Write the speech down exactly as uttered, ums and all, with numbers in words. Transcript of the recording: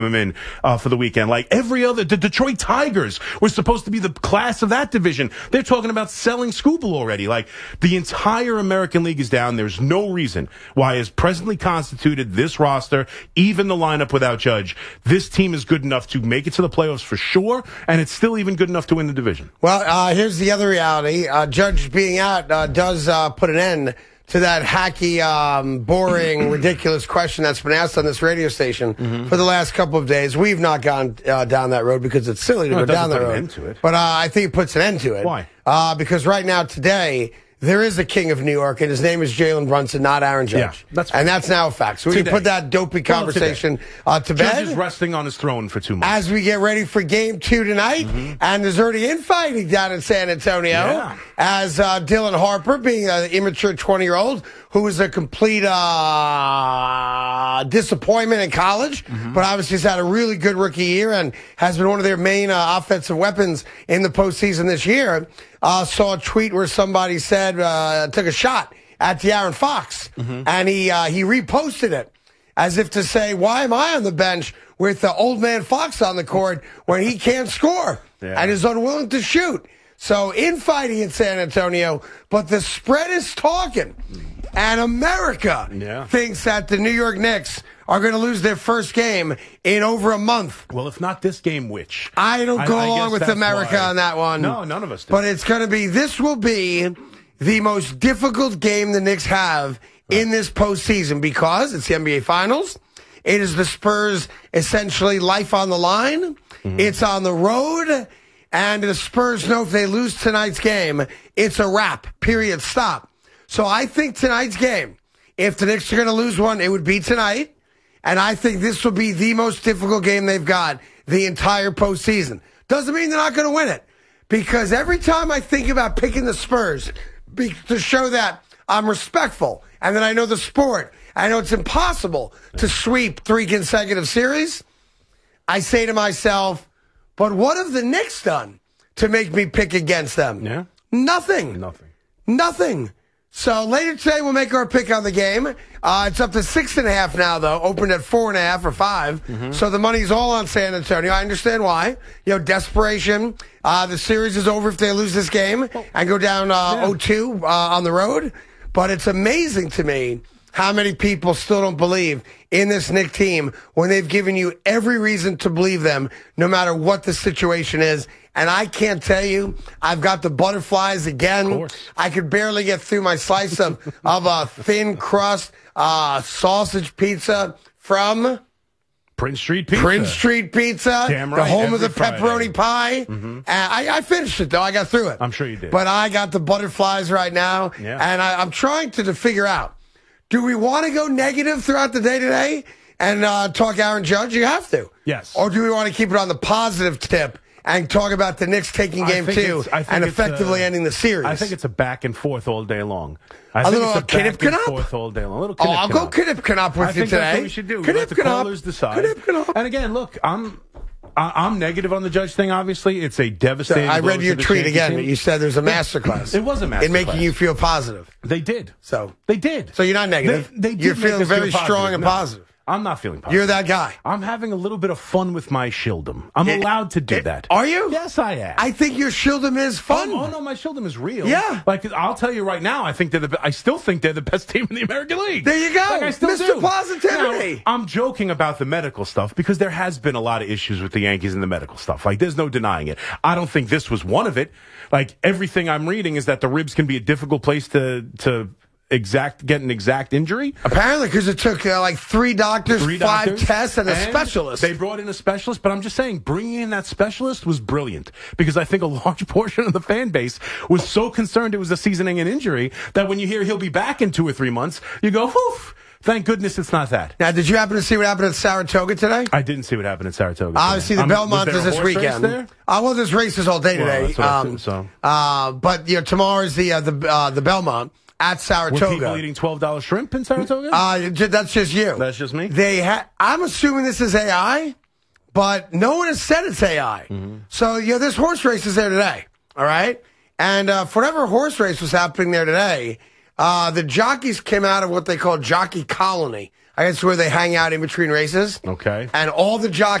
him in uh, for the weekend. Like every other, the Detroit Tigers were supposed to be the class of that division. They're talking about selling Skubal already. Like the entire American League is down. There's no reason why, as presently constituted, this roster, even the lineup without Judge, this team is good enough to make it to the playoffs for sure, and it's still even good enough to win the division. Well, uh, here's the other reality. Uh, Judge being out uh, does uh, put an end to that hacky, um, boring, ridiculous question that's been asked on this radio station mm-hmm. for the last couple of days. We've not gone uh, down that road because it's silly to no, go down that road. An end to it. But uh, I think it puts an end to it. Why? Uh, because right now, today, there is a king of New York, and his name is Jalen Brunson, not Aaron Judge. Yeah, that's and that's now a fact. So we today. can put that dopey conversation well, uh, to bed. Judge is resting on his throne for two months. As we get ready for game two tonight, mm-hmm. and there's already infighting down in San Antonio, yeah. as uh, Dylan Harper, being an immature twenty-year-old, who was a complete uh, disappointment in college, mm-hmm. but obviously has had a really good rookie year and has been one of their main uh, offensive weapons in the postseason this year. Uh, saw a tweet where somebody said, uh, took a shot at De'Aaron Fox, mm-hmm. and he uh, he reposted it as if to say, why am I on the bench with the old man Fox on the court when he can't score yeah. and is unwilling to shoot? So infighting in San Antonio, but the spread is talking. And America yeah. thinks that the New York Knicks are going to lose their first game in over a month. Well, if not this game, which? I don't go I, I along with America why. on that one. No, none of us do. But it's going to be, this will be the most difficult game the Knicks have right. in this postseason because it's the N B A Finals. It is the Spurs' essentially life on the line. Mm-hmm. It's on the road. And the Spurs know if they lose tonight's game, it's a wrap. Period. Stop. So I think tonight's game, if the Knicks are going to lose one, it would be tonight. And I think this will be the most difficult game they've got the entire postseason. Doesn't mean they're not going to win it. Because every time I think about picking the Spurs be, to show that I'm respectful and that I know the sport, I know it's impossible to sweep three consecutive series, I say to myself, but what have the Knicks done to make me pick against them? Yeah. Nothing. Nothing. Nothing. So later today, we'll make our pick on the game. Uh, it's up to six and a half now, though. Opened at four and a half or five. Mm-hmm. So the money's all on San Antonio. I understand why. You know, desperation. Uh, the series is over if they lose this game and go down uh, yeah. oh two uh, on the road. But it's amazing to me how many people still don't believe in this Knicks team when they've given you every reason to believe them, no matter what the situation is. And I can't tell you, I've got the butterflies again. I could barely get through my slice of, of a thin crust uh, sausage pizza from Prince Street Pizza. Prince Street Pizza, Damn the right, home of the Friday. pepperoni pie. Mm-hmm. Uh, I, I finished it, though. I got through it. I'm sure you did. But I got the butterflies right now. Yeah. And I, I'm trying to, to figure out, do we want to go negative throughout the day today and uh, talk Aaron Judge? You have to. Yes. Or do we want to keep it on the positive tip and talk about the Knicks taking game two and effectively a, ending the series? I think it's a back and forth all day long. I a think little it's a back and Knip-Knop? forth all day long. A little oh, I'll go Knip-Knop with I you think today. That's what we should do. We let the callers decide. Knip-Knop. And again, look, I'm I, I'm negative on the Judge thing. Obviously, it's a devastating. So I read blow your to the tweet again. team. You said there's a masterclass. It was a masterclass in making you feel positive. They did. So they did. So you're not negative. They, they did You're make feeling us very feel strong positive. and No. positive. I'm not feeling positive. You're that guy. I'm having a little bit of fun with my shieldom. I'm It- allowed to do it- that. Are you? Yes, I am. I think your shieldom is fun. Oh, oh, no, my shieldom is real. Yeah. Like, I'll tell you right now, I think they're the. I still think they're the best team in the American League. There you go. Like, I still Mister do. Positivity. Now, I'm joking about the medical stuff because there has been a lot of issues with the Yankees and the medical stuff. Like, there's no denying it. I don't think this was one of it. Like, everything I'm reading is that the ribs can be a difficult place to to. exact get an exact injury. Apparently, because it took uh, like three doctors, Three five doctors, tests, and a and specialist. They brought in a specialist, but I'm just saying, bringing in that specialist was brilliant because I think a large portion of the fan base was so concerned it was a season-ending injury that when you hear he'll be back in two or three months, you go, whew, thank goodness it's not that. Now, did you happen to see what happened at Saratoga today? I didn't see what happened at Saratoga. Obviously, the Um, Belmont was there is a this horse race weekend. there? Uh, well, there's races all day Well, today. that's what I um, assume, so. uh, but you know, tomorrow is the uh, the uh, the Belmont at Were Saratoga. people eating twelve dollar shrimp in Saratoga? Uh, j- that's just you. That's just me? They ha- I'm assuming this is A I, but no one has said it's A I. Mm-hmm. So, you know, this horse race is there today, all right? And uh, for whatever horse race was happening there today, uh, the jockeys came out of what they call Jockey Colony. I guess where they hang out in between races. Okay. And all the jockeys